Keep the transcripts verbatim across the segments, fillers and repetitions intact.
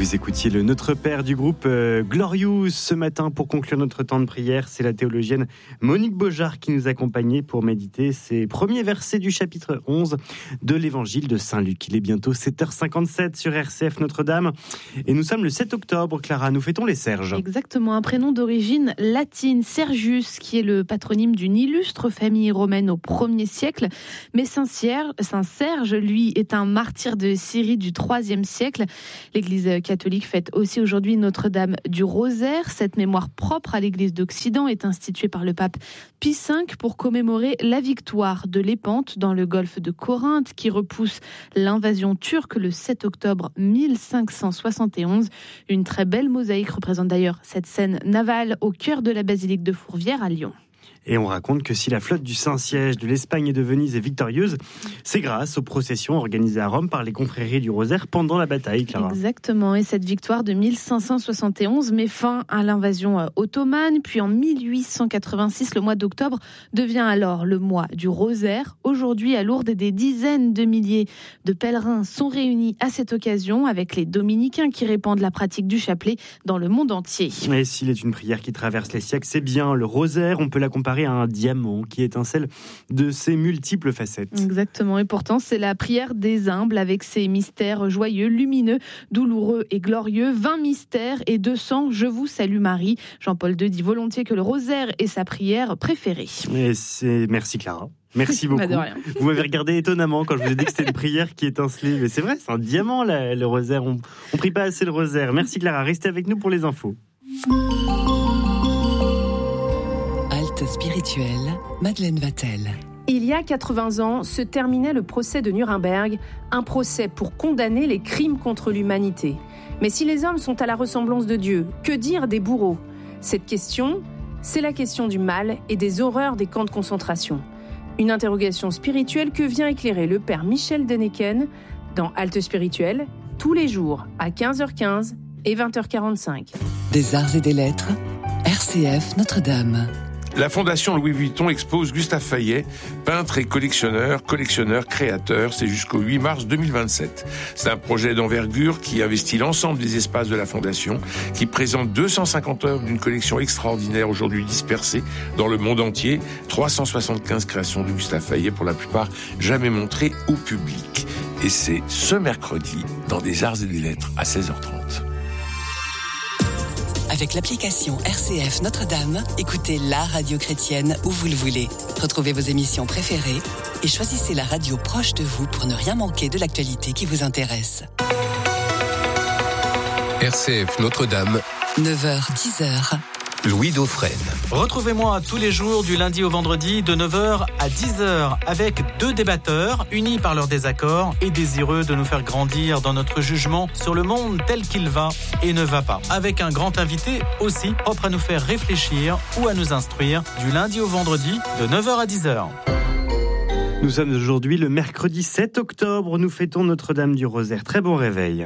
Vous écoutiez le Notre Père du groupe euh, Glorious ce matin pour conclure notre temps de prière. C'est la théologienne Monique Beaujard qui nous accompagnait pour méditer ces premiers versets du chapitre onze de l'évangile de Saint-Luc. Il est bientôt sept heures cinquante-sept sur R C F Notre-Dame et nous sommes le sept octobre. Clara, nous fêtons les Serges. Exactement, un prénom d'origine latine, Sergius, qui est le patronyme d'une illustre famille romaine au premier siècle. Mais Saint-Serge, lui, est un martyr de Syrie du troisième siècle. L'Église catholique fête aussi aujourd'hui Notre-Dame du Rosaire. Cette mémoire propre à l'Église d'Occident est instituée par le pape Pie cinq pour commémorer la victoire de l'Épante dans le golfe de Corinthe qui repousse l'invasion turque le sept octobre mille cinq cent soixante et onze. Une très belle mosaïque représente d'ailleurs cette scène navale au cœur de la basilique de Fourvière à Lyon. Et on raconte que si la flotte du Saint-Siège de l'Espagne et de Venise est victorieuse, c'est grâce aux processions organisées à Rome par les confréries du Rosaire pendant la bataille, Clara. Exactement, et cette victoire de mille cinq cent soixante et onze met fin à l'invasion ottomane, puis en mille huit cent quatre-vingt-six, le mois d'octobre devient alors le mois du Rosaire. Aujourd'hui, à Lourdes, des dizaines de milliers de pèlerins sont réunis à cette occasion avec les dominicains qui répandent la pratique du chapelet dans le monde entier. Et s'il est une prière qui traverse les siècles, c'est bien le Rosaire, on peut la comparer à un diamant qui étincelle de ses multiples facettes. Exactement, et pourtant c'est la prière des humbles avec ses mystères joyeux, lumineux, douloureux et glorieux. vingt mystères et deux cents Je vous salue Marie. Jean-Paul deux dit volontiers que le rosaire est sa prière préférée. Et c'est... Merci Clara. Merci beaucoup. Bah vous m'avez regardé étonnamment quand je vous ai dit que c'était une prière qui étincelait. Mais c'est vrai, c'est un diamant là, le rosaire. On ne prie pas assez le rosaire. Merci Clara, restez avec nous pour les infos. Spirituelle, Madeleine Vatel. Il y a quatre-vingts ans, se terminait le procès de Nuremberg, un procès pour condamner les crimes contre l'humanité. Mais si les hommes sont à la ressemblance de Dieu, que dire des bourreaux ? Cette question, c'est la question du mal et des horreurs des camps de concentration. Une interrogation spirituelle que vient éclairer le père Michel Deneken dans Halte Spirituelle, tous les jours à quinze heures quinze et vingt heures quarante-cinq. Des arts et des lettres, R C F Notre-Dame. La Fondation Louis Vuitton expose Gustave Fayet, peintre et collectionneur, collectionneur, créateur. C'est jusqu'au huit mars deux mille vingt-sept. C'est un projet d'envergure qui investit l'ensemble des espaces de la Fondation, qui présente deux cent cinquante œuvres d'une collection extraordinaire aujourd'hui dispersée dans le monde entier. trois cent soixante-quinze créations de Gustave Fayet, pour la plupart jamais montrées au public. Et c'est ce mercredi dans des arts et des lettres à seize heures trente. Avec l'application R C F Notre-Dame, écoutez la radio chrétienne où vous le voulez. Retrouvez vos émissions préférées et choisissez la radio proche de vous pour ne rien manquer de l'actualité qui vous intéresse. R C F Notre-Dame, neuf heures dix heures. Louis Dauphren. Retrouvez-moi tous les jours du lundi au vendredi de neuf heures à dix heures avec deux débatteurs unis par leurs désaccords et désireux de nous faire grandir dans notre jugement sur le monde tel qu'il va et ne va pas. Avec un grand invité aussi propre à nous faire réfléchir ou à nous instruire du lundi au vendredi de neuf heures à dix heures. Nous sommes aujourd'hui le mercredi sept octobre. Nous fêtons Notre-Dame du Rosaire. Très bon réveil.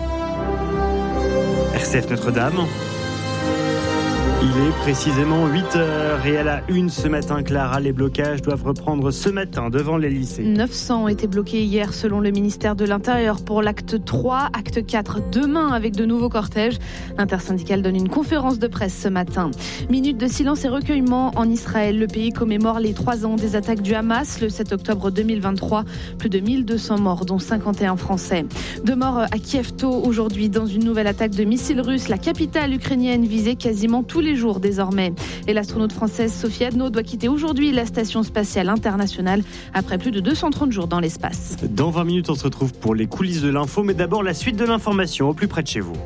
R C F Notre-Dame. Il est précisément huit heures et à la une ce matin, Clara, les blocages doivent reprendre ce matin devant les lycées. neuf cents ont été bloqués hier selon le ministère de l'Intérieur pour l'acte trois, acte quatre demain avec de nouveaux cortèges. L'intersyndicale donne une conférence de presse ce matin. Minute de silence et recueillement en Israël. Le pays commémore les trois ans des attaques du Hamas le sept octobre deux mille vingt-trois. Plus de mille deux cents morts, dont cinquante et un Français. Deux morts à Kiev tôt aujourd'hui dans une nouvelle attaque de missiles russes. La capitale ukrainienne visée quasiment tous les jours désormais. Et l'astronaute française Sophie Adno doit quitter aujourd'hui la station spatiale internationale après plus de deux cent trente jours dans l'espace. Dans vingt minutes, on se retrouve pour les coulisses de l'info, mais d'abord la suite de l'information au plus près de chez vous.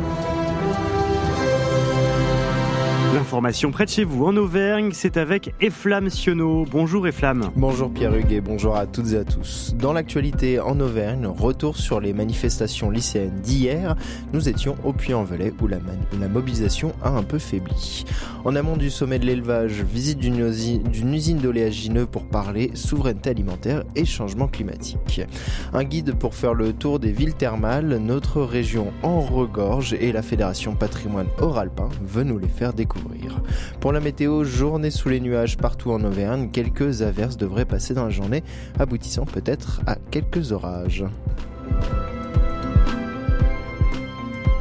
L'information près de chez vous en Auvergne, c'est avec Eflam Sionneau. Bonjour Eflam. Bonjour Pierre-Hugues et bonjour à toutes et à tous. Dans l'actualité en Auvergne, retour sur les manifestations lycéennes d'hier. Nous étions au Puy-en-Velay où la, man- la mobilisation a un peu faibli. En amont du sommet de l'élevage, visite d'une, usi- d'une usine d'oléagineux pour parler souveraineté alimentaire et changement climatique. Un guide pour faire le tour des villes thermales, notre région en regorge et la Fédération Patrimoine Oralpin veut nous les faire découvrir. Pour la météo, journée sous les nuages partout en Auvergne, quelques averses devraient passer dans la journée, aboutissant peut-être à quelques orages.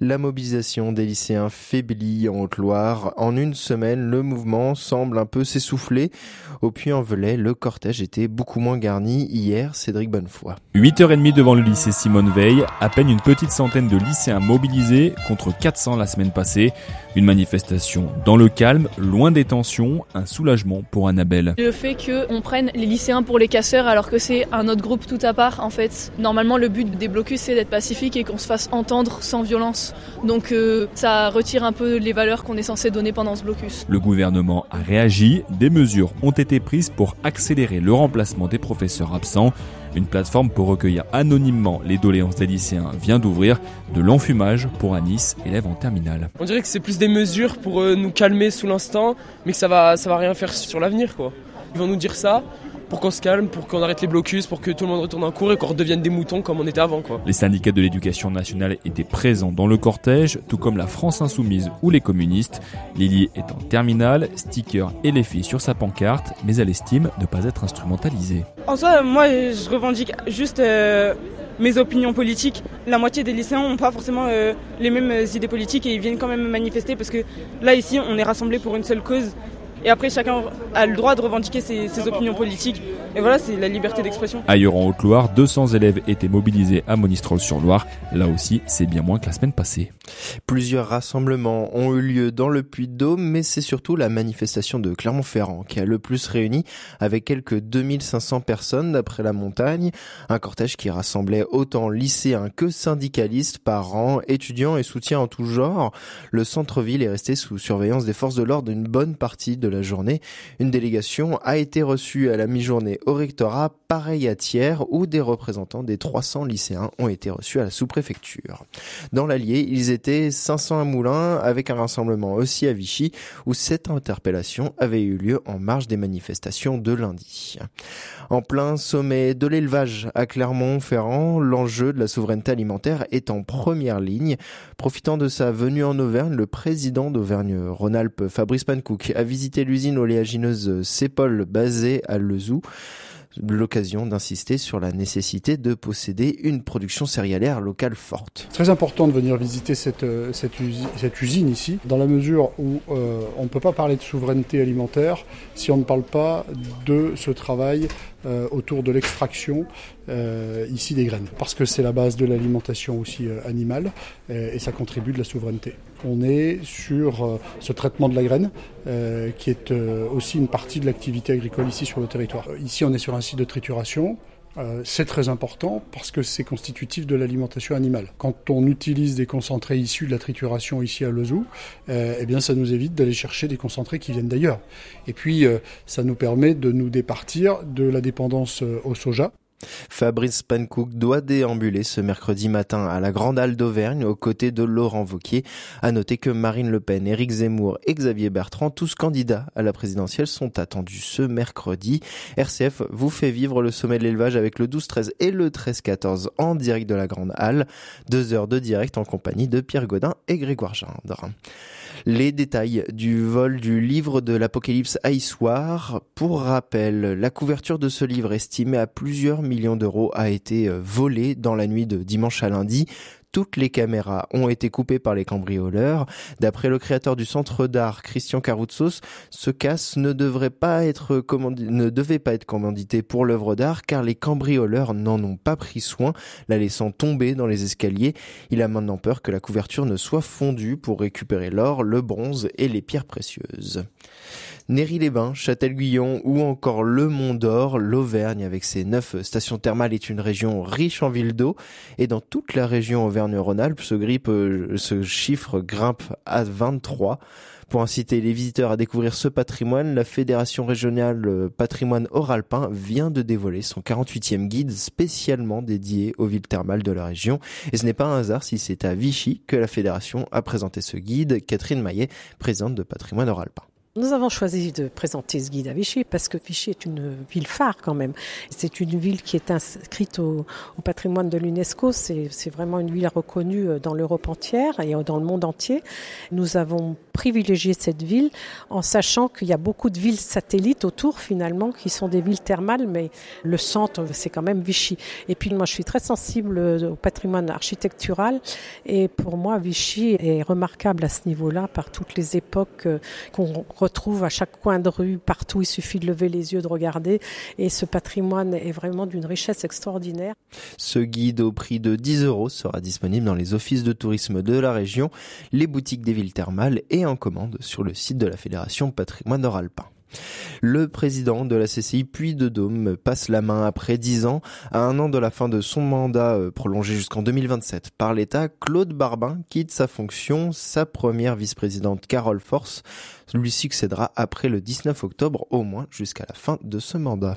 La mobilisation des lycéens faiblit en Haute-Loire. En une semaine, le mouvement semble un peu s'essouffler. Au Puy-en-Velay, le cortège était beaucoup moins garni. Hier, Cédric Bonnefoy. huit heures trente devant le lycée Simone Veil, à peine une petite centaine de lycéens mobilisés contre quatre cents la semaine passée. Une manifestation dans le calme, loin des tensions, un soulagement pour Annabelle. Le fait qu'on prenne les lycéens pour les casseurs alors que c'est un autre groupe tout à part, en fait. Normalement, le but des blocus, c'est d'être pacifique et qu'on se fasse entendre sans violence. Donc euh, ça retire un peu les valeurs qu'on est censé donner pendant ce blocus. Le gouvernement a réagi, des mesures ont été prises pour accélérer le remplacement des professeurs absents. Une plateforme pour recueillir anonymement les doléances des lycéens vient d'ouvrir, de l'enfumage pour Anis, élève en terminale. On dirait que c'est plus des mesures pour euh, nous calmer sous l'instant, mais que ça va, ça va rien faire sur l'avenir, quoi. Ils vont nous dire ça pour qu'on se calme, pour qu'on arrête les blocus, pour que tout le monde retourne en cours et qu'on redevienne des moutons comme on était avant, quoi. Les syndicats de l'éducation nationale étaient présents dans le cortège, tout comme la France Insoumise ou les communistes. Lily est en terminale, sticker et les filles sur sa pancarte, mais elle estime ne pas être instrumentalisée. En soi, moi, je revendique juste euh, mes opinions politiques. La moitié des lycéens n'ont pas forcément euh, les mêmes idées politiques et ils viennent quand même manifester parce que là, ici, on est rassemblés pour une seule cause. Et après, chacun a le droit de revendiquer ses, ses opinions politiques. Et voilà, c'est la liberté d'expression. Ailleurs en Haute-Loire, deux cents élèves étaient mobilisés à Monistrol-sur-Loire. Là aussi, c'est bien moins que la semaine passée. Plusieurs rassemblements ont eu lieu dans le Puy-de-Dôme, mais c'est surtout la manifestation de Clermont-Ferrand qui a le plus réuni, avec quelques deux mille cinq cents personnes d'après la montagne. Un cortège qui rassemblait autant lycéens que syndicalistes, parents, étudiants et soutiens en tout genre. Le centre-ville est resté sous surveillance des forces de l'ordre une bonne partie de la journée. Une délégation a été reçue à la mi-journée au rectorat, pareil à Thiers, où des représentants des trois cents lycéens ont été reçus à la sous-préfecture. Dans l'Allier, ils étaient cinq cents à Moulins, avec un rassemblement aussi à Vichy, où cette interpellation avait eu lieu en marge des manifestations de lundi. En plein sommet de l'élevage à Clermont-Ferrand, l'enjeu de la souveraineté alimentaire est en première ligne. Profitant de sa venue en Auvergne, le président d'Auvergne-Rhône-Alpes, Fabrice Pankouk, a visité l'usine oléagineuse Cepol basée à Lezoux. L'occasion d'insister sur la nécessité de posséder une production céréalière locale forte. C'est très important de venir visiter cette, cette, usine, cette usine ici, dans la mesure où euh, on ne peut pas parler de souveraineté alimentaire si on ne parle pas de ce travail euh, autour de l'extraction euh, ici des graines. Parce que c'est la base de l'alimentation aussi euh, animale euh, et ça contribue de la souveraineté. On est sur euh, ce traitement de la graine euh, qui est euh, aussi une partie de l'activité agricole ici sur le territoire. Euh, ici on est sur un site de trituration. Euh, c'est très important parce que c'est constitutif de l'alimentation animale. Quand on utilise des concentrés issus de la trituration ici à Lezoux, euh, eh bien ça nous évite d'aller chercher des concentrés qui viennent d'ailleurs. Et puis euh, ça nous permet de nous départir de la dépendance euh, au soja. Fabrice Pankouk doit déambuler ce mercredi matin à la Grande Halle d'Auvergne aux côtés de Laurent Wauquiez. À noter que Marine Le Pen, Éric Zemmour et Xavier Bertrand, tous candidats à la présidentielle, sont attendus ce mercredi. R C F vous fait vivre le sommet de l'élevage avec le douze treize et le treize quatorze en direct de la Grande Halle. Deux heures de direct en compagnie de Pierre Godin et Grégoire Gindre. Les détails du vol du livre de l'Apocalypse à Issoire. Pour rappel, la couverture de ce livre estimée à plusieurs millions d'euros a été volée dans la nuit de dimanche à lundi. Toutes les caméras ont été coupées par les cambrioleurs. D'après le créateur du centre d'art, Christian Caroutsos, ce casse ne devrait pas être commandi- ne devait pas être commandité pour l'œuvre d'art car les cambrioleurs n'en ont pas pris soin, la laissant tomber dans les escaliers. Il a maintenant peur que la couverture ne soit fondue pour récupérer l'or, le bronze et les pierres précieuses. Néry-les-Bains, Châtel-Guyon ou encore le Mont d'Or, l'Auvergne avec ses neuf stations thermales est une région riche en villes d'eau et dans toute la région Auvergne-Rhône-Alpes, ce, grippe, ce chiffre grimpe à vingt-trois. Pour inciter les visiteurs à découvrir ce patrimoine, la Fédération régionale patrimoine oralpin vient de dévoiler son quarante-huitième guide spécialement dédié aux villes thermales de la région. Et ce n'est pas un hasard si c'est à Vichy que la Fédération a présenté ce guide. Catherine Maillet, présidente de Patrimoine oralpin. Nous avons choisi de présenter ce guide à Vichy parce que Vichy est une ville phare quand même. C'est une ville qui est inscrite au, au patrimoine de l'UNESCO. C'est, c'est vraiment une ville reconnue dans l'Europe entière et dans le monde entier. Nous avons privilégié cette ville en sachant qu'il y a beaucoup de villes satellites autour finalement qui sont des villes thermales, mais le centre c'est quand même Vichy. Et puis moi je suis très sensible au patrimoine architectural et pour moi Vichy est remarquable à ce niveau-là par toutes les époques qu'on retrouve à chaque coin de rue, partout, il suffit de lever les yeux, de regarder, et ce patrimoine est vraiment d'une richesse extraordinaire. Ce guide au prix de dix euros sera disponible dans les offices de tourisme de la région, les boutiques des villes thermales et en commande sur le site de la Fédération Patrimoine Nord-Alpin. Le président de la C C I Puy-de-Dôme passe la main après dix ans. À un an de la fin de son mandat prolongé jusqu'en deux mille vingt-sept par l'État, Claude Barbin quitte sa fonction. Sa première vice-présidente, Carole Force, lui succédera après le dix-neuf octobre, au moins jusqu'à la fin de ce mandat.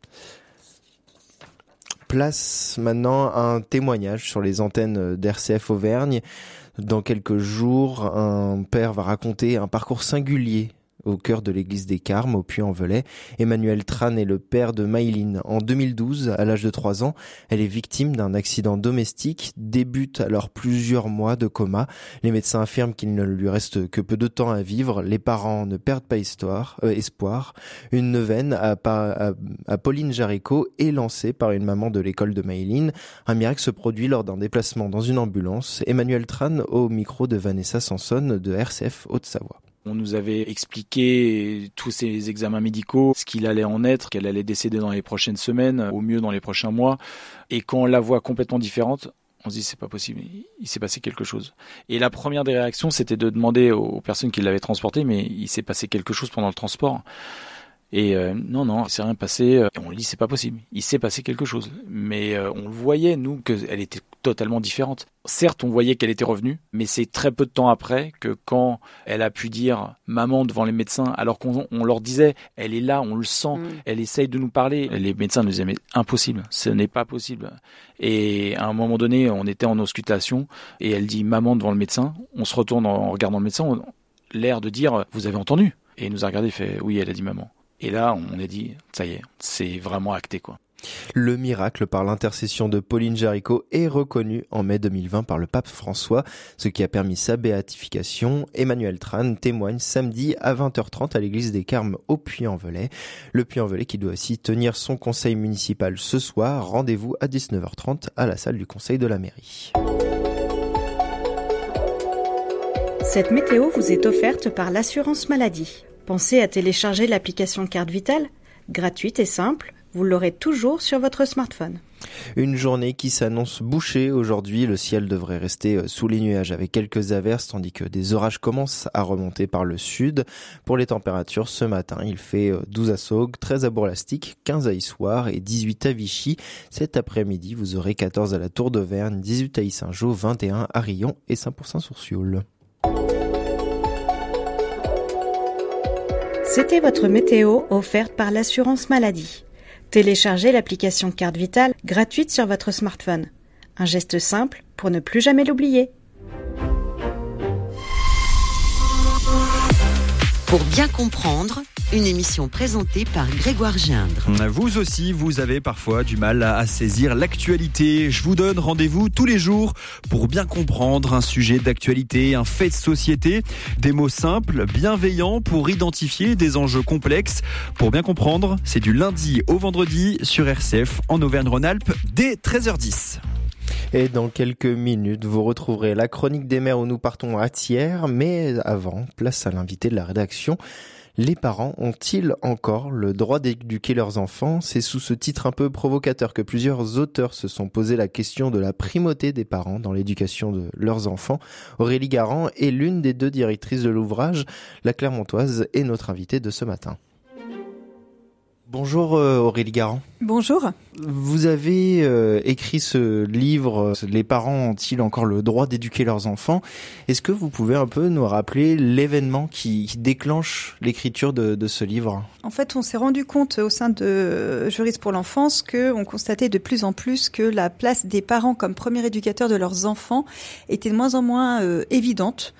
Place maintenant à un témoignage sur les antennes d'R C F Auvergne. Dans quelques jours, un père va raconter un parcours singulier au cœur de l'église des Carmes, au Puy-en-Velay. Emmanuel Tran est le père de Maïline. En deux mille douze, à l'âge de trois ans, elle est victime d'un accident domestique, débute alors plusieurs mois de coma. Les médecins affirment qu'il ne lui reste que peu de temps à vivre. Les parents ne perdent pas histoire, euh, espoir. Une neuvaine à, à, à Pauline Jaricot est lancée par une maman de l'école de Maïline. Un miracle se produit lors d'un déplacement dans une ambulance. Emmanuel Tran au micro de Vanessa Sanson de R C F Haute-Savoie. On nous avait expliqué tous ces examens médicaux, ce qu'il allait en être, qu'elle allait décéder dans les prochaines semaines, au mieux dans les prochains mois. Et quand on la voit complètement différente, on se dit c'est pas possible, il s'est passé quelque chose. Et la première des réactions, c'était de demander aux personnes qui l'avaient transportée, mais il s'est passé quelque chose pendant le transport. Et euh, non, non, il s'est rien passé. Et on lui dit c'est pas possible, il s'est passé quelque chose. Mais euh, on le voyait, nous, qu'elle était totalement différente. Certes, on voyait qu'elle était revenue, mais c'est très peu de temps après que quand elle a pu dire maman devant les médecins, alors qu'on on leur disait elle est là, on le sent, mmh. elle essaye de nous parler. Les médecins nous disaient mais impossible, ce n'est pas possible. Et à un moment donné, on était en auscultation et elle dit maman devant le médecin. On se retourne en regardant le médecin, on, l'air de dire vous avez entendu. Et il nous a regardé, il fait oui, elle a dit maman. Et là, on a dit, ça y est, c'est vraiment acté, quoi. Le miracle par l'intercession de Pauline Jaricot est reconnu en mai deux mille vingt par le pape François, ce qui a permis sa béatification. Emmanuel Tran témoigne samedi à vingt heures trente à l'église des Carmes au Puy-en-Velay. Le Puy-en-Velay qui doit aussi tenir son conseil municipal ce soir. Rendez-vous à dix-neuf heures trente à la salle du conseil de la mairie. Cette météo vous est offerte par l'assurance maladie. Pensez à télécharger l'application Carte Vitale, gratuite et simple, vous l'aurez toujours sur votre smartphone. Une journée qui s'annonce bouchée aujourd'hui, le ciel devrait rester sous les nuages avec quelques averses tandis que des orages commencent à remonter par le sud. Pour les températures, ce matin, il fait douze à Saugues, treize à Bourg-Lastic, quinze à Issoire et dix-huit à Vichy. Cet après-midi, vous aurez quatorze à la Tour d'Auvergne, dix-huit à Yssingeaux, vingt et un à Rion et Saint-Pourçain-sur-Sioule. C'était votre météo offerte par l'assurance maladie. Téléchargez l'application Carte Vitale gratuite sur votre smartphone. Un geste simple pour ne plus jamais l'oublier. Pour bien comprendre, une émission présentée par Grégoire Gindre. Vous aussi, vous avez parfois du mal à saisir l'actualité. Je vous donne rendez-vous tous les jours pour bien comprendre un sujet d'actualité, un fait de société. Des mots simples, bienveillants pour identifier des enjeux complexes. Pour bien comprendre, c'est du lundi au vendredi sur R C F en Auvergne-Rhône-Alpes dès treize heures dix. Et dans quelques minutes, vous retrouverez la chronique des mères où nous partons à Thiers. Mais avant, place à l'invité de la rédaction. Les parents ont-ils encore le droit d'éduquer leurs enfants ? C'est sous ce titre un peu provocateur que plusieurs auteurs se sont posé la question de la primauté des parents dans l'éducation de leurs enfants. Aurélie Garand est l'une des deux directrices de l'ouvrage. La Clermontoise est notre invitée de ce matin. Bonjour euh, Aurélie Garand. Bonjour. Vous avez euh, écrit ce livre « Les parents ont-ils encore le droit d'éduquer leurs enfants ?» Est-ce que vous pouvez un peu nous rappeler l'événement qui, qui déclenche l'écriture de, de ce livre ? En fait, on s'est rendu compte au sein de Juristes pour l'enfance qu'on constatait de plus en plus que la place des parents comme premier éducateur de leurs enfants était de moins en moins euh, évidente.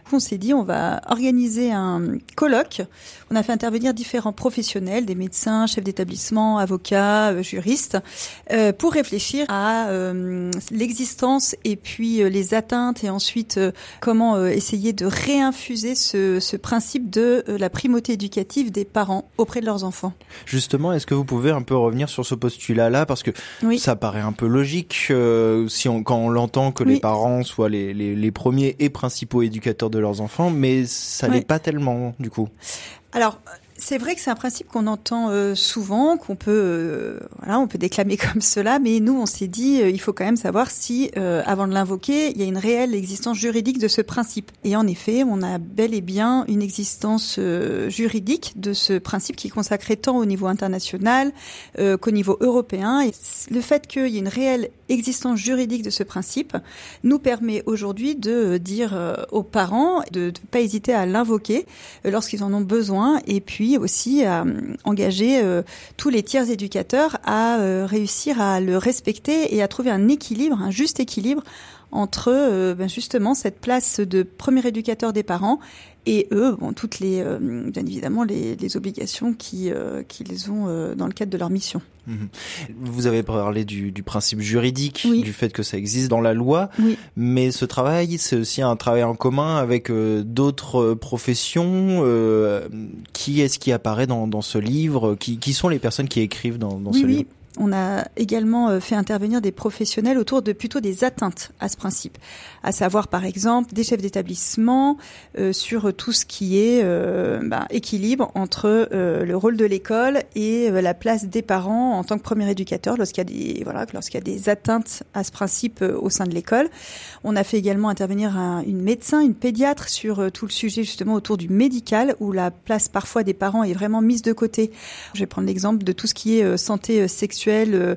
On s'est dit, on va organiser un colloque. On a fait intervenir différents professionnels, des médecins, chefs d'établissement, avocats, euh, juristes, euh, pour réfléchir à euh, l'existence et puis euh, les atteintes et ensuite euh, comment euh, essayer de réinfuser ce, ce principe de euh, la primauté éducative des parents auprès de leurs enfants. Justement, est-ce que vous pouvez un peu revenir sur ce postulat-là, parce que oui. ça paraît un peu logique euh, si on, quand on l'entend que oui. les parents soient les, les, les premiers et principaux éducateurs de leurs enfants, mais ça oui. l'est pas tellement du coup. Alors, c'est vrai que c'est un principe qu'on entend euh, souvent, qu'on peut, euh, voilà, on peut déclamer comme cela, mais nous, on s'est dit, euh, il faut quand même savoir si, euh, avant de l'invoquer, il y a une réelle existence juridique de ce principe. Et en effet, on a bel et bien une existence euh, juridique de ce principe qui est consacré tant au niveau international euh, qu'au niveau européen. Et le fait qu'il y ait une réelle existence juridique de ce principe nous permet aujourd'hui de dire euh, aux parents de ne pas hésiter à l'invoquer euh, lorsqu'ils en ont besoin, et puis aussi à engager euh, tous les tiers éducateurs à euh, réussir à le respecter et à trouver un équilibre, un juste équilibre entre euh, ben justement cette place de premier éducateur des parents et eux, bon, toutes les, euh, bien évidemment, les, les obligations qui, euh, qu'ils ont euh, dans le cadre de leur mission. Vous avez parlé du, du principe juridique, oui. du fait que ça existe dans la loi, oui. mais ce travail, c'est aussi un travail en commun avec euh, d'autres professions. Euh, qui est-ce qui apparaît dans, dans ce livre ? Qui, qui sont les personnes qui écrivent dans, dans oui, ce oui. livre ? On a également fait intervenir des professionnels autour de plutôt des atteintes à ce principe, à savoir par exemple des chefs d'établissement euh, sur tout ce qui est euh, bah, équilibre entre euh, le rôle de l'école et euh, la place des parents en tant que premier éducateur lorsqu'il y a des voilà lorsqu'il y a des atteintes à ce principe euh, au sein de l'école. On a fait également intervenir un, une médecin, une pédiatre sur euh, tout le sujet justement autour du médical où la place parfois des parents est vraiment mise de côté. Je vais prendre l'exemple de tout ce qui est euh, santé euh, sexuelle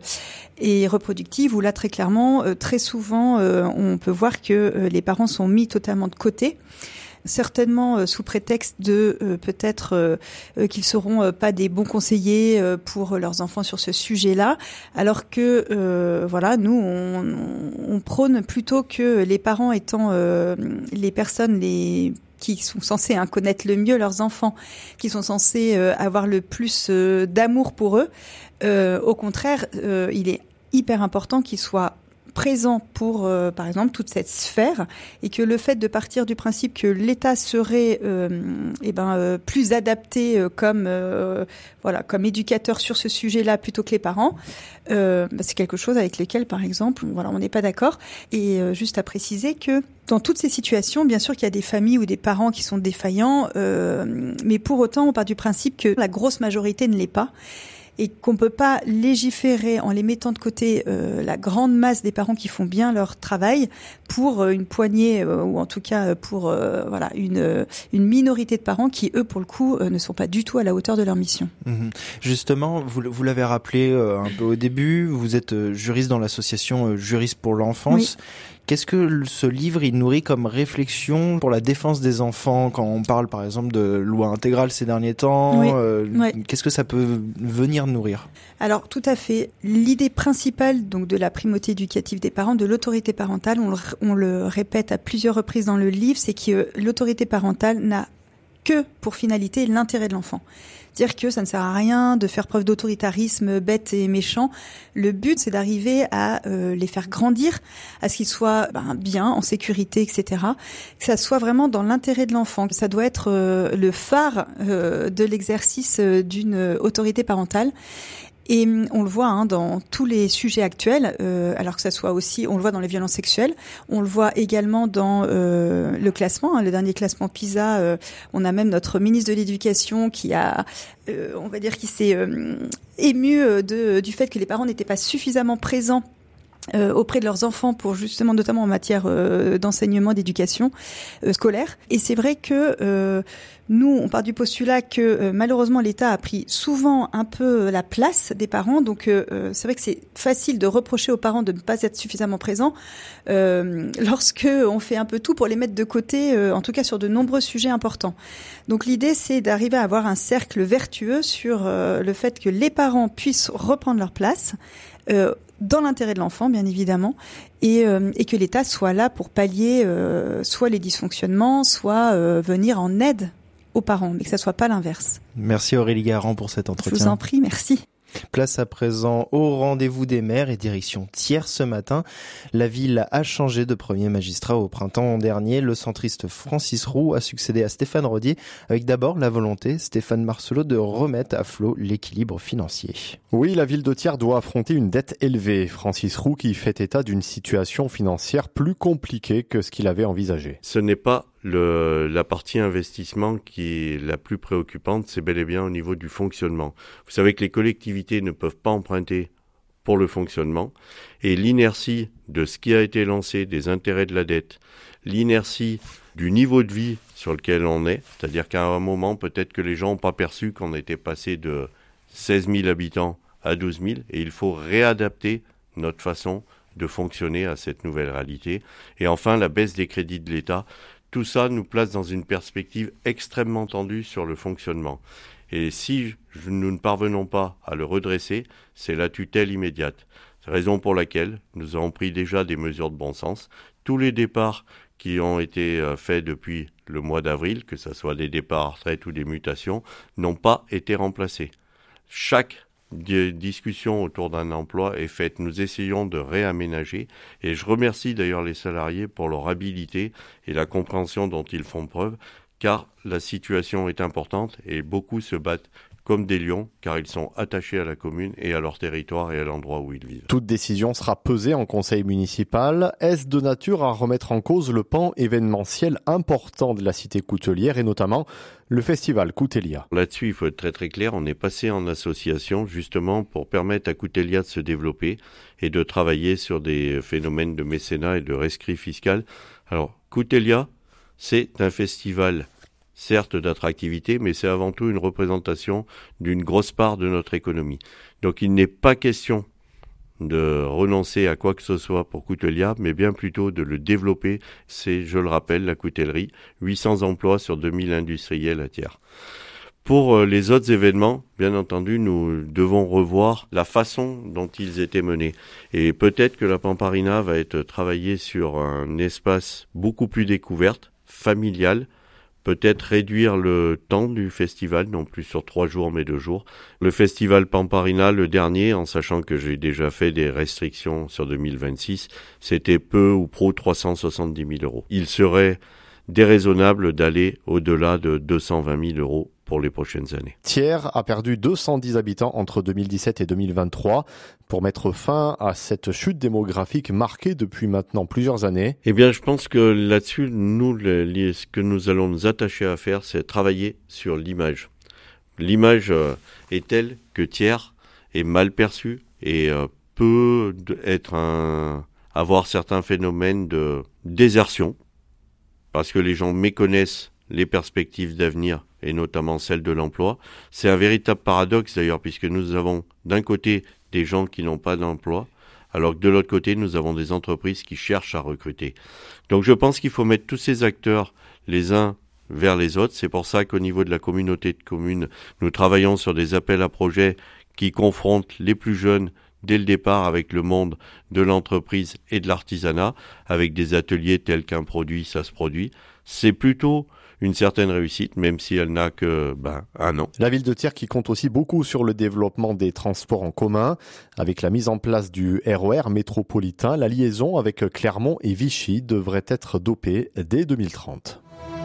et reproductive, où là très clairement, très souvent, on peut voir que les parents sont mis totalement de côté. Certainement sous prétexte de euh, peut-être euh, qu'ils seront euh, pas des bons conseillers euh, pour leurs enfants sur ce sujet-là, alors que euh, voilà, nous on, on prône plutôt que les parents étant euh, les personnes les qui sont censés hein, connaître le mieux leurs enfants, qui sont censés euh, avoir le plus euh, d'amour pour eux. Euh, au contraire, euh, il est hyper important qu'ils soient présents pour, euh, par exemple, toute cette sphère, et que le fait de partir du principe que l'État serait euh, eh ben, euh, plus adapté euh, comme, euh, voilà, comme éducateur sur ce sujet-là plutôt que les parents, euh, bah, c'est quelque chose avec lequel, par exemple, voilà, on n'est pas d'accord. Et euh, juste à préciser que dans toutes ces situations, bien sûr qu'il y a des familles ou des parents qui sont défaillants, euh, mais pour autant, on part du principe que la grosse majorité ne l'est pas. Et qu'on peut pas légiférer en les mettant de côté euh, la grande masse des parents qui font bien leur travail pour euh, une poignée euh, ou en tout cas pour euh, voilà une euh, une minorité de parents qui eux pour le coup euh, ne sont pas du tout à la hauteur de leur mission. Mmh. Justement, vous vous l'avez rappelé euh, un peu au début, vous êtes euh, juriste dans l'association euh, Juristes pour l'enfance. Oui. Qu'est-ce que ce livre il nourrit comme réflexion pour la défense des enfants quand on parle par exemple de loi intégrale ces derniers temps oui. euh, oui. Qu'est-ce que ça peut venir nourrir ? Alors tout à fait. L'idée principale donc de la primauté éducative des parents, de l'autorité parentale, on le, on le répète à plusieurs reprises dans le livre, c'est que l'autorité parentale n'a que pour finalité l'intérêt de l'enfant. Dire que ça ne sert à rien de faire preuve d'autoritarisme bête et méchant. Le but, c'est d'arriver à euh, les faire grandir, à ce qu'ils soient ben, bien, en sécurité, et cetera. Que ça soit vraiment dans l'intérêt de l'enfant. Ça doit être euh, le phare euh, de l'exercice euh, d'une autorité parentale. Et on le voit hein, dans tous les sujets actuels, euh, alors que ça soit aussi, on le voit dans les violences sexuelles, on le voit également dans euh, le classement, hein, le dernier classement PISA. Euh, on a même notre ministre de l'Éducation qui a, euh, on va dire, qui s'est euh, ému de, du fait que les parents n'étaient pas suffisamment présents Euh, auprès de leurs enfants pour justement notamment en matière euh, d'enseignement, d'éducation euh, scolaire. Et c'est vrai que euh, nous, on part du postulat que euh, malheureusement l'État a pris souvent un peu la place des parents. Donc euh, c'est vrai que c'est facile de reprocher aux parents de ne pas être suffisamment présents euh, lorsque on fait un peu tout pour les mettre de côté, euh, en tout cas sur de nombreux sujets importants. Donc l'idée, c'est d'arriver à avoir un cercle vertueux sur euh, le fait que les parents puissent reprendre leur place. Euh, dans l'intérêt de l'enfant, bien évidemment, et, euh, et que l'État soit là pour pallier euh, soit les dysfonctionnements, soit euh, venir en aide aux parents, mais que ça soit pas l'inverse. Merci Aurélie Garand pour cet entretien. Je vous en prie, merci. Place à présent au rendez-vous des maires et direction Thiers ce matin. La ville a changé de premier magistrat au printemps dernier. Le centriste Francis Roux a succédé à Stéphane Rodier avec d'abord la volonté, Stéphane Marcelot, de remettre à flot l'équilibre financier. Oui, la ville de Thiers doit affronter une dette élevée. Francis Roux qui fait état d'une situation financière plus compliquée que ce qu'il avait envisagé. Ce n'est pas Le, la partie investissement qui est la plus préoccupante, c'est bel et bien au niveau du fonctionnement. Vous savez que les collectivités ne peuvent pas emprunter pour le fonctionnement et l'inertie de ce qui a été lancé, des intérêts de la dette, l'inertie du niveau de vie sur lequel on est, c'est-à-dire qu'à un moment, peut-être que les gens n'ont pas perçu qu'on était passé de seize mille habitants à douze mille et il faut réadapter notre façon de fonctionner à cette nouvelle réalité. Et enfin, la baisse des crédits de l'État. Tout ça nous place dans une perspective extrêmement tendue sur le fonctionnement. Et si nous ne parvenons pas à le redresser, c'est la tutelle immédiate. C'est la raison pour laquelle nous avons pris déjà des mesures de bon sens. Tous les départs qui ont été faits depuis le mois d'avril, que ce soit des départs à retraite ou des mutations, n'ont pas été remplacés. Chaque des discussions autour d'un emploi est faite. Nous essayons de réaménager et je remercie d'ailleurs les salariés pour leur habileté et la compréhension dont ils font preuve, car la situation est importante et beaucoup se battent comme des lions, car ils sont attachés à la commune et à leur territoire et à l'endroit où ils vivent. Toute décision sera pesée en conseil municipal. Est-ce de nature à remettre en cause le pan événementiel important de la cité coutelière et notamment le festival Coutelia? Là-dessus, il faut être très très clair. On est passé en association justement pour permettre à Coutelia de se développer et de travailler sur des phénomènes de mécénat et de rescrit fiscal. Alors, Coutelia, c'est un festival certes d'attractivité, mais c'est avant tout une représentation d'une grosse part de notre économie. Donc il n'est pas question de renoncer à quoi que ce soit pour Coutelia, mais bien plutôt de le développer. C'est, je le rappelle, la coutellerie, huit cents emplois sur deux mille industriels à Thiers. Pour les autres événements, bien entendu, nous devons revoir la façon dont ils étaient menés. Et peut-être que la Pamparina va être travaillée sur un espace beaucoup plus découverte, familial, peut-être réduire le temps du festival, non plus sur trois jours mais deux jours. Le festival Pamparina, le dernier, en sachant que j'ai déjà fait des restrictions sur deux mille vingt-six, c'était peu ou pro trois cent soixante-dix mille euros. Il serait déraisonnable d'aller au-delà de deux cent vingt mille euros pour les prochaines années. Thiers a perdu deux cent dix habitants entre deux mille dix-sept et deux mille vingt-trois. Pour mettre fin à cette chute démographique marquée depuis maintenant plusieurs années. Eh bien, je pense que là-dessus, nous, le, ce que nous allons nous attacher à faire, c'est travailler sur l'image. L'image euh, est telle que Thiers est mal perçue et euh, peut être un, avoir certains phénomènes de désertion, parce que les gens méconnaissent les perspectives d'avenir et notamment celles de l'emploi. C'est un véritable paradoxe d'ailleurs, puisque nous avons d'un côté des gens qui n'ont pas d'emploi, alors que de l'autre côté, nous avons des entreprises qui cherchent à recruter. Donc je pense qu'il faut mettre tous ces acteurs les uns vers les autres. C'est pour ça qu'au niveau de la communauté de communes, nous travaillons sur des appels à projets qui confrontent les plus jeunes dès le départ avec le monde de l'entreprise et de l'artisanat, avec des ateliers tels qu'un produit, ça se produit. C'est plutôt une certaine réussite, même si elle n'a que ben, un an. La ville de Thiers qui compte aussi beaucoup sur le développement des transports en commun, avec la mise en place du R E R métropolitain. La liaison avec Clermont et Vichy devrait être dopée dès deux mille trente.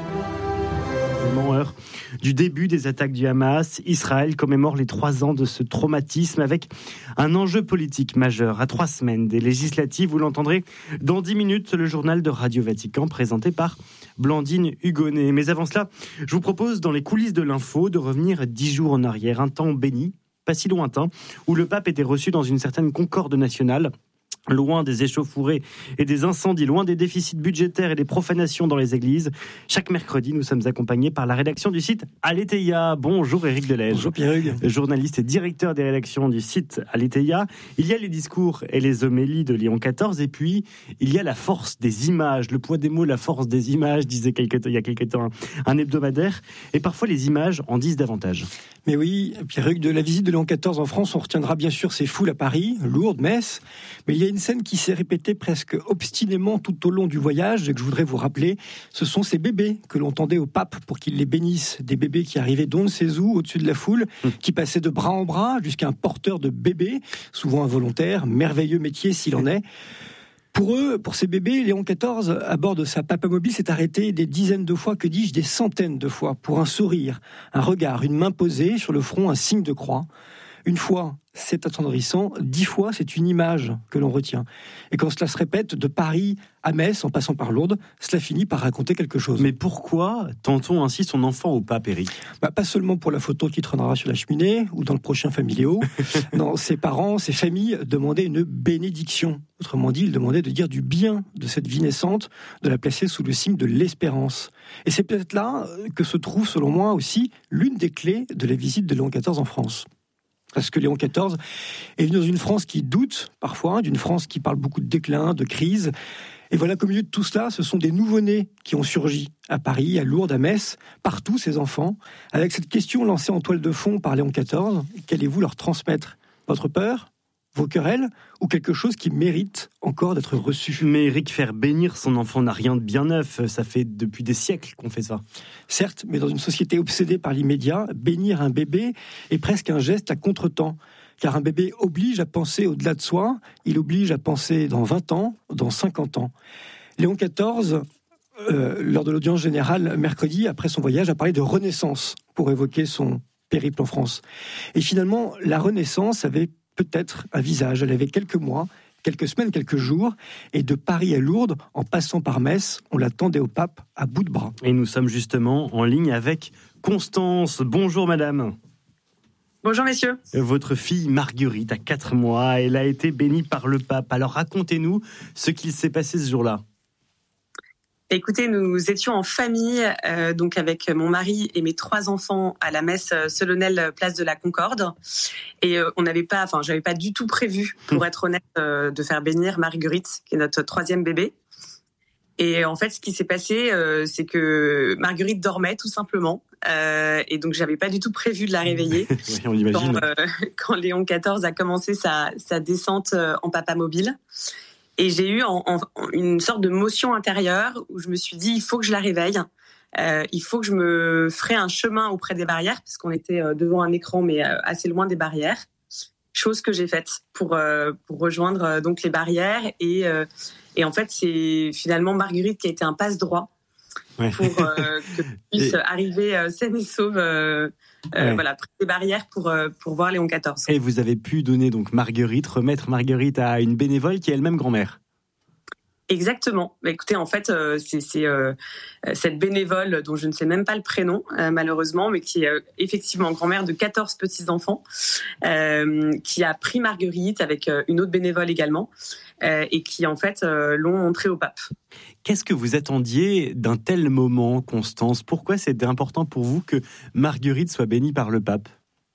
Heure du début des attaques du Hamas, Israël commémore les trois ans de ce traumatisme avec un enjeu politique majeur. À trois semaines des législatives, vous l'entendrez dans dix minutes, le journal de Radio Vatican présenté par Blandine Hugonnet. Mais avant cela, je vous propose dans les coulisses de l'info de revenir dix jours en arrière, un temps béni, pas si lointain, où le pape était reçu dans une certaine concorde nationale. Loin des échauffourées et des incendies, loin des déficits budgétaires et des profanations dans les églises. Chaque mercredi, nous sommes accompagnés par la rédaction du site Aletheia. Bonjour Éric Delège. Bonjour Pierre-Hugues. Journaliste et directeur des rédactions du site Aletheia. Il y a les discours et les homélies de Léon quatorze et puis il y a la force des images. Le poids des mots, la force des images, disait quelque, il y a quelque temps un, un hebdomadaire. Et parfois les images en disent davantage. Mais oui, Pierre-Hugues, de la visite de Léon quatorze en France, on retiendra bien sûr ses foules à Paris, Lourdes, Metz, mais il y a une scène qui s'est répétée presque obstinément tout au long du voyage et que je voudrais vous rappeler. Ce sont ces bébés que l'on tendait au pape pour qu'il les bénisse, des bébés qui arrivaient d'on ne sait où, au-dessus de la foule, qui passaient de bras en bras jusqu'à un porteur de bébés, souvent involontaire, merveilleux métier s'il en est. Pour eux, pour ces bébés, Léon quatorze, à bord de sa papamobile, s'est arrêté des dizaines de fois, que dis-je, des centaines de fois, pour un sourire, un regard, une main posée sur le front, un signe de croix. Une fois, c'est attendrissant, dix fois, c'est une image que l'on retient. Et quand cela se répète, de Paris à Metz, en passant par Lourdes, cela finit par raconter quelque chose. Mais pourquoi tend-on ainsi son enfant au pape, Éric ? Bah, pas seulement pour la photo qui traînera sur la cheminée, ou dans le prochain Familio. Non, ses parents, ses familles demandaient une bénédiction. Autrement dit, ils demandaient de dire du bien de cette vie naissante, de la placer sous le signe de l'espérance. Et c'est peut-être là que se trouve, selon moi aussi, l'une des clés de la visite de Léon quatorze en France. Parce que Léon quatorze est venu dans une France qui doute parfois, d'une France qui parle beaucoup de déclin, de crise. Et voilà qu'au milieu de tout cela, ce sont des nouveau-nés qui ont surgi à Paris, à Lourdes, à Metz, partout ces enfants, avec cette question lancée en toile de fond par Léon quatorze, qu'allez-vous leur transmettre ? Votre peur ? Vos querelles, ou quelque chose qui mérite encore d'être reçu. Mais Éric, faire bénir son enfant n'a rien de bien neuf. Ça fait depuis des siècles qu'on fait ça. Certes, mais dans une société obsédée par l'immédiat, bénir un bébé est presque un geste à contretemps. Car un bébé oblige à penser au-delà de soi, il oblige à penser dans vingt ans, dans cinquante ans. Léon quatorze, euh, lors de l'audience générale mercredi, après son voyage, a parlé de renaissance pour évoquer son périple en France. Et finalement, la renaissance avait peut-être un visage. Elle avait quelques mois, quelques semaines, quelques jours. Et de Paris à Lourdes, en passant par Metz, on l'attendait au pape à bout de bras. Et nous sommes justement en ligne avec Constance. Bonjour madame. Bonjour messieurs. Votre fille Marguerite a quatre mois. Elle a été bénie par le pape. Alors racontez-nous ce qu'il s'est passé ce jour-là. Écoutez, nous étions en famille, euh, donc avec mon mari et mes trois enfants à la messe solennelle place de la Concorde, et euh, on n'avait pas, enfin, j'avais pas du tout prévu, pour être honnête, euh, de faire bénir Marguerite, qui est notre troisième bébé. Et en fait, ce qui s'est passé, euh, c'est que Marguerite dormait tout simplement, euh, et donc j'avais pas du tout prévu de la réveiller. Oui, on l'imagine. Quand, euh, quand Léon quatorze a commencé sa, sa descente en papamobile. Et j'ai eu en, en, une sorte de motion intérieure où je me suis dit, il faut que je la réveille. Euh, il faut que je me ferai un chemin auprès des barrières, parce qu'on était devant un écran, mais assez loin des barrières. Chose que j'ai faite pour, euh, pour rejoindre euh, donc les barrières. Et, euh, et en fait, c'est finalement Marguerite qui a été un passe-droit ouais. pour euh, que je puisse et... arriver euh, saine et sauve euh, euh, ouais. voilà, près des barrières pour, euh, pour voir Léon quatorze. Et vous avez pu donner donc Marguerite, remettre Marguerite à une bénévole qui est elle-même grand-mère. Exactement. Bah, écoutez, en fait, euh, c'est, c'est euh, cette bénévole dont je ne sais même pas le prénom, euh, malheureusement, mais qui est euh, effectivement grand-mère de quatorze petits-enfants, euh, qui a pris Marguerite avec euh, une autre bénévole également, euh, et qui, en fait, euh, l'ont montrée au pape. Qu'est-ce que vous attendiez d'un tel moment, Constance ? Pourquoi c'était important pour vous que Marguerite soit bénie par le pape ?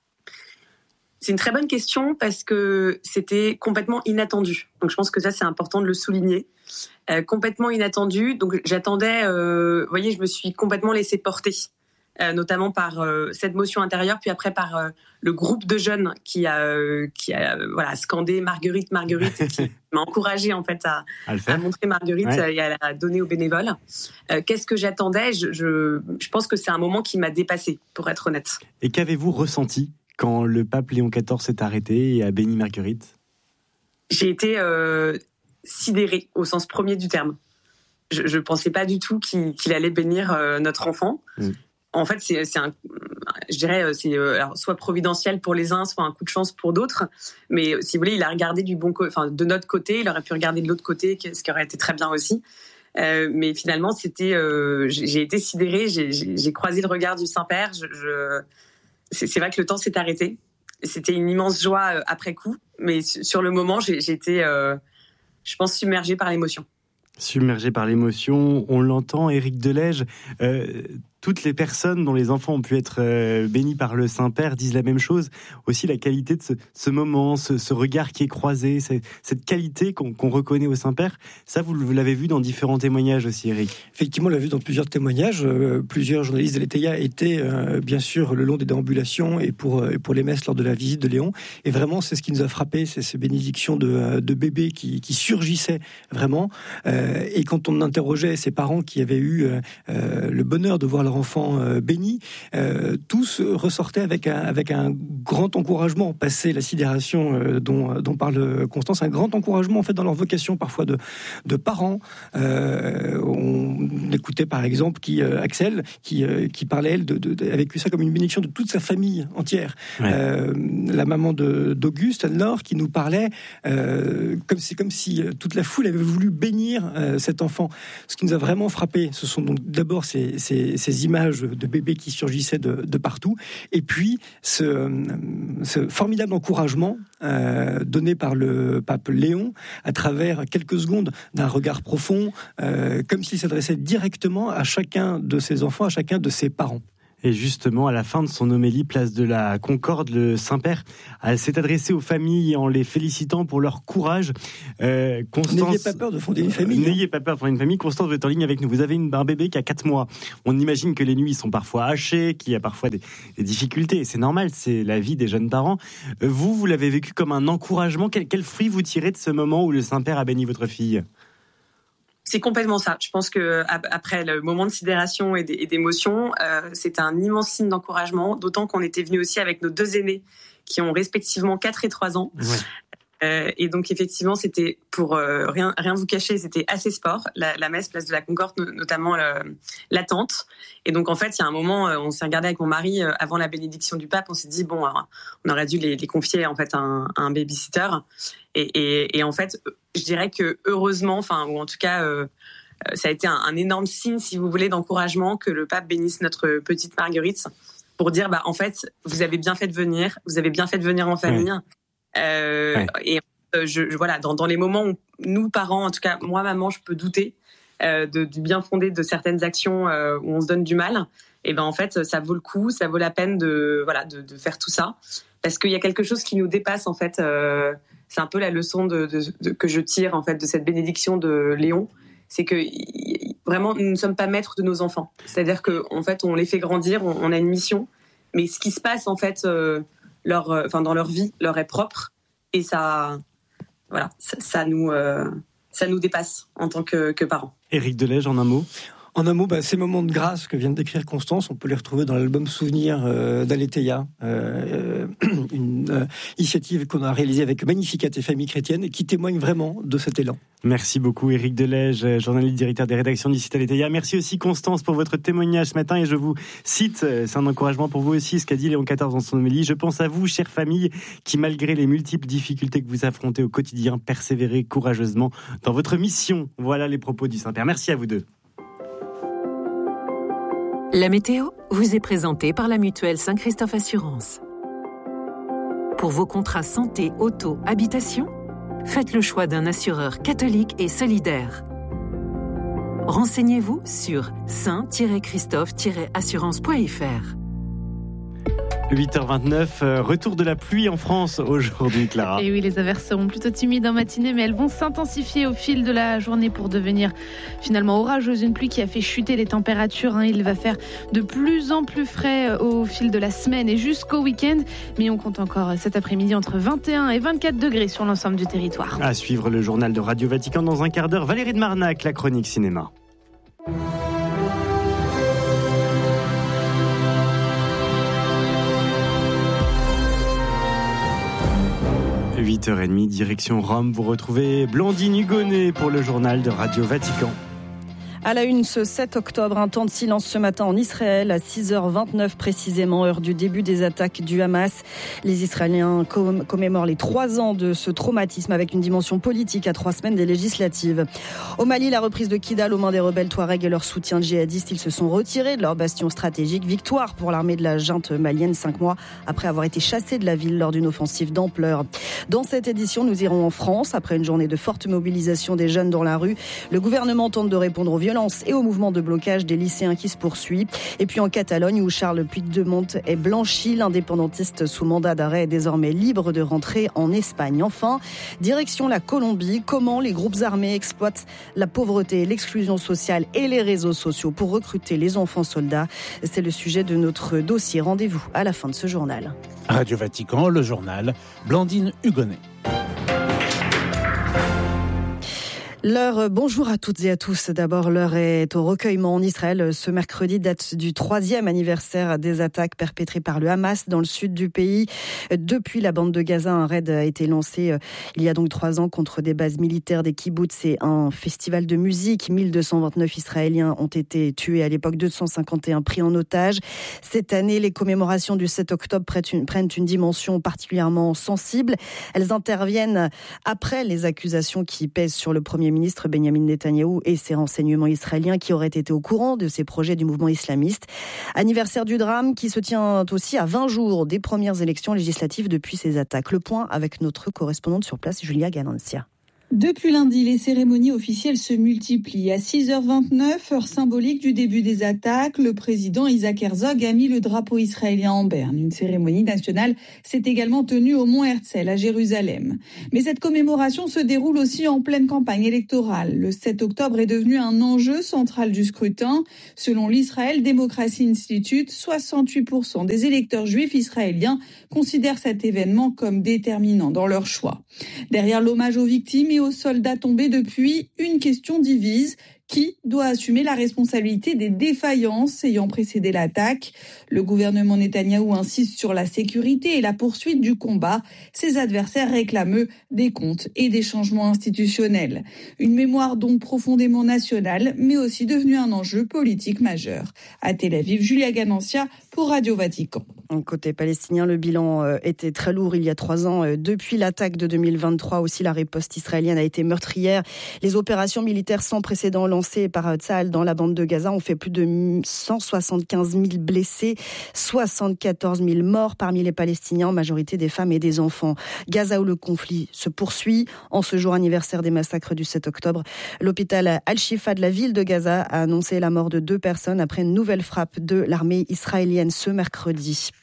C'est une très bonne question parce que c'était complètement inattendu. Donc je pense que ça c'est important de le souligner. Euh, complètement inattendu. Donc j'attendais, euh, vous voyez, je me suis complètement laissée porter, euh, notamment par euh, cette motion intérieure, puis après par euh, le groupe de jeunes qui a, euh, qui a euh, voilà, scandé Marguerite, Marguerite, et qui m'a encouragée en fait à, à, à montrer Marguerite ouais. et à la donner aux bénévoles. Euh, qu'est-ce que j'attendais ? je, je, je pense que c'est un moment qui m'a dépassée, pour être honnête. Et qu'avez-vous ressenti quand le pape Léon quatorze s'est arrêté et a béni Marguerite ? J'ai été euh, sidérée au sens premier du terme. Je ne pensais pas du tout qu'il, qu'il allait bénir euh, notre enfant. Mmh. En fait, c'est, c'est un, je dirais, c'est euh, alors, soit providentiel pour les uns, soit un coup de chance pour d'autres. Mais si vous voulez, il a regardé du bon, co- enfin de notre côté, il aurait pu regarder de l'autre côté, ce qui aurait été très bien aussi. Euh, mais finalement, c'était, euh, j'ai, j'ai été sidérée. J'ai, j'ai, j'ai croisé le regard du Saint-Père. Je, je C'est, c'est vrai que le temps s'est arrêté. C'était une immense joie euh, après coup, mais sur le moment, j'ai, j'ai été, euh, je pense, submergée par l'émotion. Submergée par l'émotion, on l'entend, Éric Delège. Euh, toutes les personnes dont les enfants ont pu être euh, bénis par le Saint-Père disent la même chose. Aussi la qualité de ce, ce moment, ce, ce regard qui est croisé, c'est, cette qualité qu'on, qu'on reconnaît au Saint-Père. Ça, vous, vous l'avez vu dans différents témoignages aussi, Eric. Effectivement, on l'a vu dans plusieurs témoignages. Euh, plusieurs journalistes de l'E T I A étaient euh, bien sûr le long des déambulations et pour, euh, pour les messes lors de la visite de Léon. Et vraiment, c'est ce qui nous a frappé, c'est ces bénédictions de, de bébés qui, qui surgissaient vraiment. Euh, et quand on interrogeait ces parents qui avaient eu euh, le bonheur de voir leur enfant euh, béni, euh, tous ressortaient avec un, avec un grand encouragement, passé la sidération euh, dont, dont parle Constance, un grand encouragement en fait dans leur vocation parfois de, de parents. Euh, on écoutait par exemple qui, euh, Axel qui, euh, qui parlait, elle, de, de, de, a vécu ça comme une bénédiction de toute sa famille entière. Ouais. Euh, la maman de, d'Auguste, Anne-Laure, qui nous parlait euh, comme, c'est comme si toute la foule avait voulu bénir euh, cet enfant. Ce qui nous a vraiment frappé, ce sont donc d'abord ces, ces, ces images de bébés qui surgissaient de, de partout, et puis ce, ce formidable encouragement euh, donné par le pape Léon à travers quelques secondes d'un regard profond, euh, comme s'il s'adressait directement à chacun de ses enfants, à chacun de ses parents. Et justement, à la fin de son homélie, place de la Concorde, le Saint-Père s'est adressé aux familles en les félicitant pour leur courage. Euh, Constance, n'ayez pas peur de fonder une famille. Euh, n'ayez pas peur de fonder une famille. Constance, vous êtes en ligne avec nous. Vous avez une, un bébé qui a quatre mois. On imagine que les nuits sont parfois hachées, qu'il y a parfois des, des difficultés. C'est normal, c'est la vie des jeunes parents. Vous, vous l'avez vécu comme un encouragement. Quel, quel fruit vous tirez de ce moment où le Saint-Père a béni votre fille ? C'est complètement ça. Je pense que après le moment de sidération et d'émotion, euh, c'était un immense signe d'encouragement, d'autant qu'on était venus aussi avec nos deux aînés qui ont respectivement quatre et trois ans. Ouais. Euh, et donc effectivement, c'était pour euh, rien rien vous cacher, c'était assez sport, la, la messe place de la Concorde, notamment le, l'attente. Et donc en fait, il y a un moment, on s'est regardé avec mon mari euh, avant la bénédiction du pape, on s'est dit bon, alors, on aurait dû les, les confier en fait à un, à un babysitter. Et, et, et en fait, je dirais que heureusement, enfin ou en tout cas, euh, ça a été un, un énorme signe, si vous voulez, d'encouragement que le pape bénisse notre petite Marguerite pour dire bah en fait, vous avez bien fait de venir, vous avez bien fait de venir en famille. Ouais. Euh, ouais. Et euh, je, je, voilà, dans, dans les moments où nous, parents, en tout cas, moi, maman, je peux douter euh, de, du bien fondé de certaines actions euh, où on se donne du mal. Et ben en fait, ça vaut le coup, ça vaut la peine de voilà de, de faire tout ça parce qu'il y a quelque chose qui nous dépasse en fait. Euh, c'est un peu la leçon de, de, de, que je tire en fait de cette bénédiction de Léon, c'est que y, vraiment nous ne sommes pas maîtres de nos enfants. C'est-à-dire que en fait, on les fait grandir, on, on a une mission, mais ce qui se passe en fait. Euh, Leur, euh, enfin dans leur vie, leur est propre et ça, voilà, ça, ça nous, euh, ça nous dépasse en tant que, que parents. Éric Delège, en un mot. En un mot, bah, ces moments de grâce que vient de décrire Constance, on peut les retrouver dans l'album Souvenir euh, d'L'E T I A, euh, une euh, initiative qu'on a réalisée avec Magnificat et Famille Chrétienne et qui témoigne vraiment de cet élan. Merci beaucoup Éric Delège, journaliste directeur des rédactions du site L'E T I A. Merci aussi Constance pour votre témoignage ce matin et je vous cite, c'est un encouragement pour vous aussi, ce qu'a dit Léon quatorze dans son homélie. Je pense à vous, chère famille, qui malgré les multiples difficultés que vous affrontez au quotidien, persévérez courageusement dans votre mission. Voilà les propos du Saint-Père. Merci à vous deux. La météo vous est présentée par la mutuelle Saint-Christophe Assurance. Pour vos contrats santé, auto, habitation, faites le choix d'un assureur catholique et solidaire. Renseignez-vous sur saint christophe assurance point f r. huit heures vingt-neuf, retour de la pluie en France aujourd'hui, Clara. Et oui, les averses seront plutôt timides en matinée, mais elles vont s'intensifier au fil de la journée pour devenir finalement orageuses. Une pluie qui a fait chuter les températures. Hein. Il va faire de plus en plus frais au fil de la semaine et jusqu'au week-end. Mais on compte encore cet après-midi entre vingt et un et vingt-quatre degrés sur l'ensemble du territoire. À suivre le journal de Radio Vatican dans un quart d'heure. Valérie de Marnac, la chronique cinéma. huit heures trente, direction Rome. Vous retrouvez Blandine Hugonnet pour le journal de Radio Vatican. À la une, ce sept octobre, un temps de silence ce matin en Israël, à six heures vingt-neuf précisément, heure du début des attaques du Hamas. Les Israéliens commémorent les trois ans de ce traumatisme avec une dimension politique à trois semaines des législatives. Au Mali, la reprise de Kidal aux mains des rebelles Touaregs et leur soutien djihadiste, ils se sont retirés de leur bastion stratégique. Victoire pour l'armée de la junte malienne, cinq mois après avoir été chassés de la ville lors d'une offensive d'ampleur. Dans cette édition, nous irons en France. Après une journée de forte mobilisation des jeunes dans la rue, le gouvernement tente de répondre aux violences violences et au mouvement de blocage des lycéens qui se poursuit. Et puis en Catalogne, où Charles Puigdemont est blanchi, l'indépendantiste sous mandat d'arrêt est désormais libre de rentrer en Espagne. Enfin, direction la Colombie, comment les groupes armés exploitent la pauvreté, l'exclusion sociale et les réseaux sociaux pour recruter les enfants soldats. C'est le sujet de notre dossier. Rendez-vous à la fin de ce journal. Radio Vatican, le journal, Blandine Hugonnet. L'heure, bonjour à toutes et à tous. D'abord, l'heure est au recueillement en Israël. Ce mercredi date du troisième anniversaire des attaques perpétrées par le Hamas dans le sud du pays. Depuis la bande de Gaza, un raid a été lancé il y a donc trois ans contre des bases militaires des kibbutz et un festival de musique. mille deux cent vingt-neuf Israéliens ont été tués, à l'époque deux cent cinquante et un pris en otage. Cette année, les commémorations du sept octobre prennent une, prennent une dimension particulièrement sensible. Elles interviennent après les accusations qui pèsent sur le premier ministre Benjamin Netanyahou et ses renseignements israéliens qui auraient été au courant de ces projets du mouvement islamiste. Anniversaire du drame qui se tient aussi à vingt jours des premières élections législatives depuis ces attaques. Le point avec notre correspondante sur place, Julia Ganancia. Depuis lundi, les cérémonies officielles se multiplient. À six heures vingt-neuf, heure symbolique du début des attaques, le président Isaac Herzog a mis le drapeau israélien en berne. Une cérémonie nationale s'est également tenue au Mont Herzl à Jérusalem. Mais cette commémoration se déroule aussi en pleine campagne électorale. Le sept octobre est devenu un enjeu central du scrutin. Selon l'Israel Democracy Institute, soixante-huit pour cent des électeurs juifs israéliens considèrent cet événement comme déterminant dans leur choix. Derrière l'hommage aux victimes et aux soldats tombés depuis, une question divise. Qui doit assumer la responsabilité des défaillances ayant précédé l'attaque? Le gouvernement Netanyahou insiste sur la sécurité et la poursuite du combat. Ses adversaires réclament eux des comptes et des changements institutionnels. Une mémoire donc profondément nationale, mais aussi devenue un enjeu politique majeur. À Tel Aviv, Julia Ganancia pour Radio Vatican. Côté palestinien, le bilan était très lourd il y a trois ans. Depuis l'attaque de deux mille vingt-trois aussi, la riposte israélienne a été meurtrière. Les opérations militaires sans précédent lancées par Tsahal dans la bande de Gaza ont fait plus de cent soixante-quinze mille blessés, soixante-quatorze mille morts parmi les Palestiniens, en majorité des femmes et des enfants. Gaza où le conflit se poursuit. En ce jour anniversaire des massacres du sept octobre, l'hôpital Al-Shifa de la ville de Gaza a annoncé la mort de deux personnes après une nouvelle frappe de l'armée israélienne ce mercredi.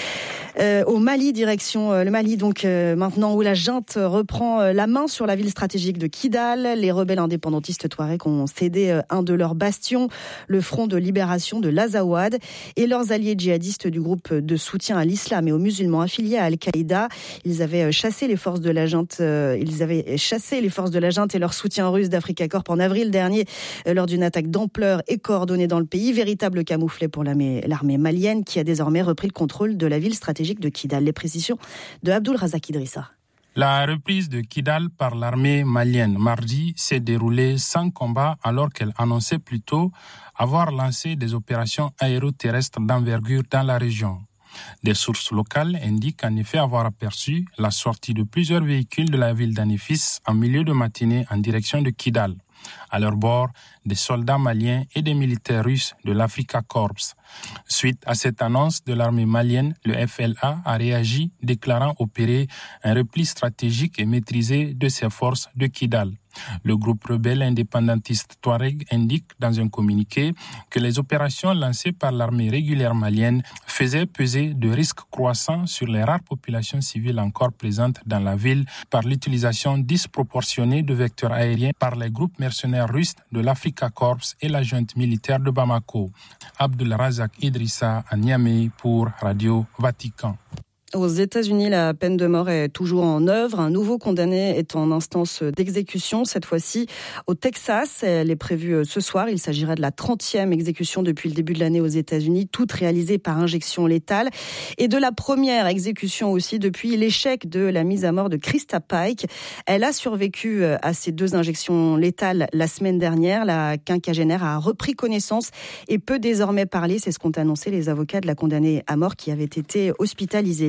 Euh, au Mali, direction euh, le Mali, donc euh, maintenant où la junte reprend euh, la main sur la ville stratégique de Kidal. Les rebelles indépendantistes touaregs ont cédé euh, un de leurs bastions, le front de libération de l'Azawad, et leurs alliés djihadistes du groupe de soutien à l'islam et aux musulmans affiliés à Al-Qaïda. Ils avaient euh, chassé les forces de la junte, euh, ils avaient chassé les forces de la junte et leur soutien russe d'Africa Corps en avril dernier euh, lors d'une attaque d'ampleur et coordonnée dans le pays, véritable camouflet pour l'armée, l'armée malienne qui a désormais repris le contrôle de la ville stratégique de Kidal. Les précisions de Abdul Razak Idrissa. La reprise de Kidal par l'armée malienne mardi s'est déroulée sans combat alors qu'elle annonçait plutôt avoir lancé des opérations aéroterrestres d'envergure dans la région. Des sources locales indiquent en effet avoir aperçu la sortie de plusieurs véhicules de la ville d'Anifis en milieu de matinée en direction de Kidal. À leur bord, des soldats maliens et des militaires russes de l'Africa Corps. Suite à cette annonce de l'armée malienne, le F L A a réagi, déclarant opérer un repli stratégique et maîtrisé de ses forces de Kidal. Le groupe rebelle indépendantiste Touareg indique dans un communiqué que les opérations lancées par l'armée régulière malienne faisaient peser de risques croissants sur les rares populations civiles encore présentes dans la ville par l'utilisation disproportionnée de vecteurs aériens par les groupes mercenaires russes de l'Africa Corps et la junte militaire de Bamako. Abdul Razak Idrissa à Niamey pour Radio Vatican. Aux États-Unis, la peine de mort est toujours en œuvre. Un nouveau condamné est en instance d'exécution, cette fois-ci au Texas. Elle est prévue ce soir. Il s'agirait de la trentième exécution depuis le début de l'année aux États-Unis, toute réalisée par injection létale. Et de la première exécution aussi depuis l'échec de la mise à mort de Krista Pike. Elle a survécu à ces deux injections létales la semaine dernière. La quinquagénaire a repris connaissance et peut désormais parler. C'est ce qu'ont annoncé les avocats de la condamnée à mort qui avait été hospitalisée.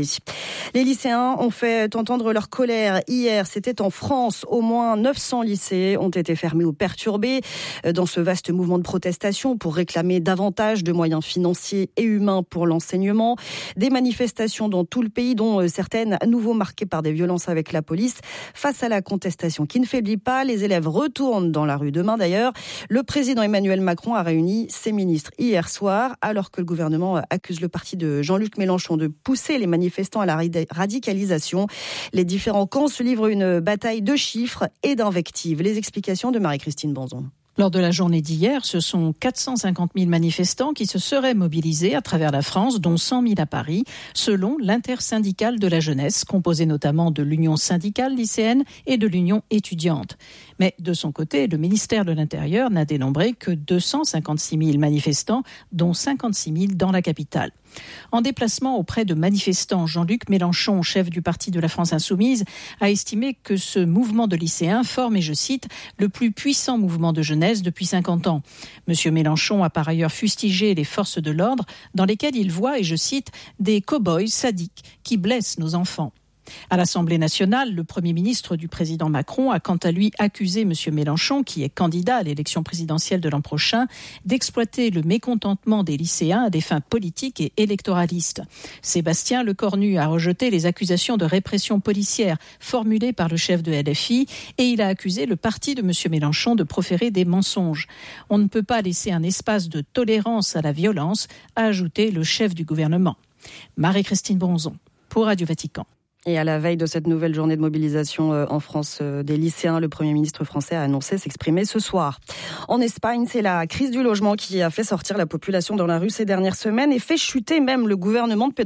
aujourd'hui. Les lycéens ont fait entendre leur colère hier. C'était en France. Au moins neuf cents lycées ont été fermés ou perturbés dans ce vaste mouvement de protestation pour réclamer davantage de moyens financiers et humains pour l'enseignement. Des manifestations dans tout le pays, dont certaines à nouveau marquées par des violences avec la police. Face à la contestation qui ne faiblit pas, les élèves retournent dans la rue demain d'ailleurs. Le président Emmanuel Macron a réuni ses ministres hier soir, alors que le gouvernement accuse le parti de Jean-Luc Mélenchon de pousser les manifestants à la radicalisation. Les différents camps se livrent une bataille de chiffres et d'invectives. Les explications de Marie-Christine Bonzon. Lors de la journée d'hier, ce sont quatre cent cinquante mille manifestants qui se seraient mobilisés à travers la France, dont cent mille à Paris, selon l'intersyndicale de la jeunesse, composée notamment de l'Union syndicale lycéenne et de l'Union étudiante. Mais de son côté, le ministère de l'Intérieur n'a dénombré que deux cent cinquante-six mille manifestants, dont cinquante-six mille dans la capitale. En déplacement auprès de manifestants, Jean-Luc Mélenchon, chef du parti de la France Insoumise, a estimé que ce mouvement de lycéens forme, et je cite, le plus puissant mouvement de jeunesse depuis cinquante ans. Monsieur Mélenchon a par ailleurs fustigé les forces de l'ordre dans lesquelles il voit, et je cite, des cow-boys sadiques qui blessent nos enfants. À l'Assemblée nationale, le Premier ministre du président Macron a quant à lui accusé M. Mélenchon, qui est candidat à l'élection présidentielle de l'an prochain, d'exploiter le mécontentement des lycéens à des fins politiques et électoralistes. Sébastien Lecornu a rejeté les accusations de répression policière formulées par le chef de L F I et il a accusé le parti de M. Mélenchon de proférer des mensonges. On ne peut pas laisser un espace de tolérance à la violence, a ajouté le chef du gouvernement. Marie-Christine Bonzon, pour Radio Vatican. Et à la veille de cette nouvelle journée de mobilisation en France des lycéens, le Premier ministre français a annoncé s'exprimer ce soir. En Espagne, c'est la crise du logement qui a fait sortir la population dans la rue ces dernières semaines et fait chuter même le gouvernement de Pedro